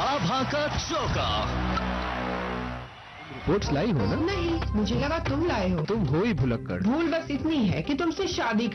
आभा का चौका। रिपोर्ट्स लाई हो ना? नहीं, मुझे लगा तुम लाए हो। तुम हो ही भुलक्कड़। भूल बस इतनी है कि तुमसे शादी